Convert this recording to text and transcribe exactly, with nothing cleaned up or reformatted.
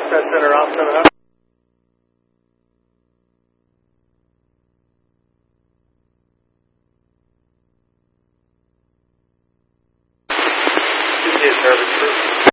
Offset center, off seven hundred. G P S service, please.